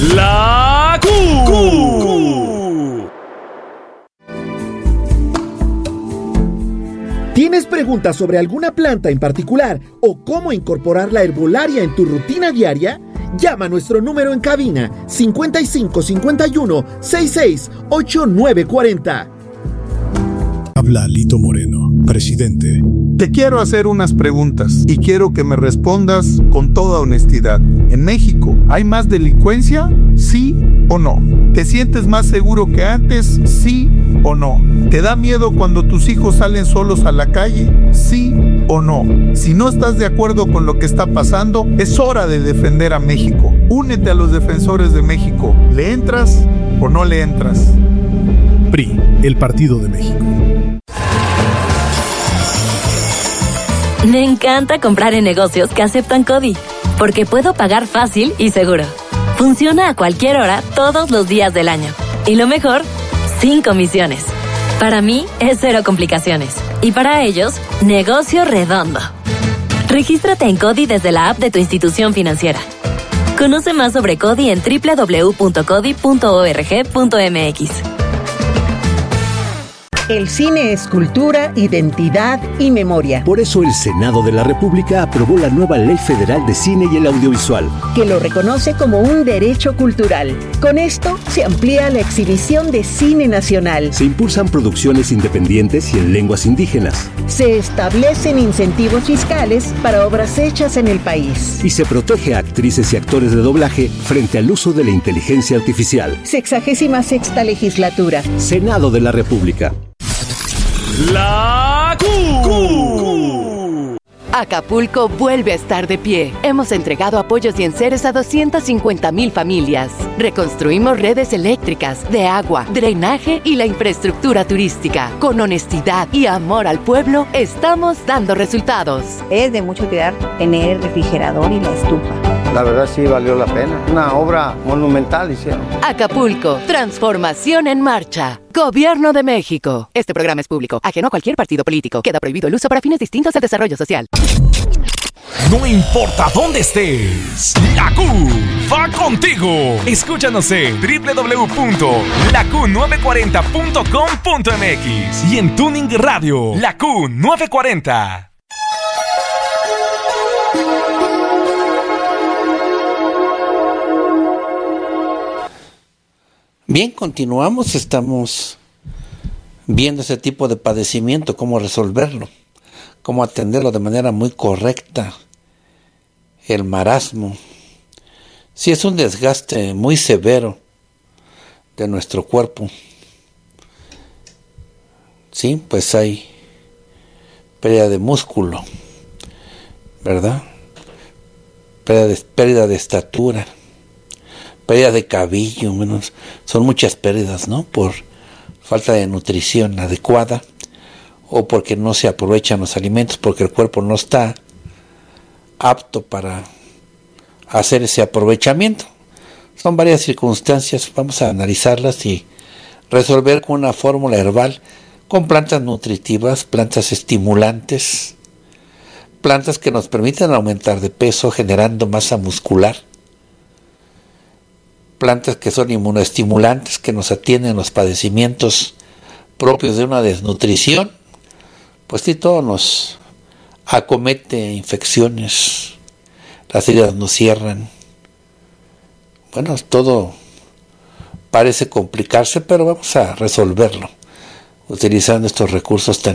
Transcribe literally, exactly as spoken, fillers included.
La Q. Q. ¿Tienes preguntas sobre alguna planta en particular o cómo incorporar la herbolaria en tu rutina diaria? Llama a nuestro número en cabina cincuenta y cinco cincuenta y uno sesenta y seis ochenta y nueve cuarenta. Habla Lito Moreno, presidente. Te quiero hacer unas preguntas y quiero que me respondas con toda honestidad. ¿En México hay más delincuencia? ¿Sí o no? ¿Te sientes más seguro que antes? ¿Sí o no? ¿Te da miedo cuando tus hijos salen solos a la calle? ¿Sí o no? Si no estás de acuerdo con lo que está pasando, es hora de defender a México. Únete a los defensores de México. ¿Le entras o no le entras? P R I, el Partido de México. Me encanta comprar en negocios que aceptan CODI, porque puedo pagar fácil y seguro. Funciona a cualquier hora, todos los días del año. Y lo mejor, sin comisiones. Para mí, es cero complicaciones. Y para ellos, negocio redondo. Regístrate en CODI desde la app de tu institución financiera. Conoce más sobre CODI en doble u doble u doble u punto codi punto org punto m x. El cine es cultura, identidad y memoria. Por eso el Senado de la República aprobó la nueva Ley Federal de Cine y el Audiovisual, que lo reconoce como un derecho cultural. Con esto se amplía la exhibición de cine nacional. Se impulsan producciones independientes y en lenguas indígenas. Se establecen incentivos fiscales para obras hechas en el país. Y se protege a actrices y actores de doblaje frente al uso de la inteligencia artificial. Sexagésima sexta legislatura. Senado de la República. La Q. Q. Acapulco vuelve a estar de pie. Hemos entregado apoyos y enseres a doscientas cincuenta mil familias. Reconstruimos redes eléctricas, de agua, drenaje y la infraestructura turística. Con honestidad y amor al pueblo, estamos dando resultados. Es de mucha utilidad tener el refrigerador y la estufa. La verdad sí valió la pena. Una obra monumental hicieron. Acapulco, transformación en marcha. Gobierno de México. Este programa es público, ajeno a cualquier partido político. Queda prohibido el uso para fines distintos del desarrollo social. No importa dónde estés, la Q va contigo. Escúchanos en doble u doble u doble u punto la q nueve cuarenta punto com punto m x y en Tuning Radio, La Q nueve cuarenta. Bien, continuamos, estamos viendo ese tipo de padecimiento, cómo resolverlo, cómo atenderlo de manera muy correcta. El marasmo, sí, es un desgaste muy severo de nuestro cuerpo. Sí, pues hay pérdida de músculo, ¿verdad? Pérdida de, pérdida de estatura, pérdida de cabello, menos, son muchas pérdidas, ¿no? Por falta de nutrición adecuada o porque no se aprovechan los alimentos, porque el cuerpo no está apto para hacer ese aprovechamiento. Son varias circunstancias, vamos a analizarlas y resolver con una fórmula herbal, con plantas nutritivas, plantas estimulantes, plantas que nos permiten aumentar de peso generando masa muscular, plantas que son inmunoestimulantes, que nos atienden los padecimientos propios de una desnutrición. Pues sí, todo nos acomete infecciones, las heridas no cierran. Bueno, todo parece complicarse, pero vamos a resolverlo utilizando estos recursos tan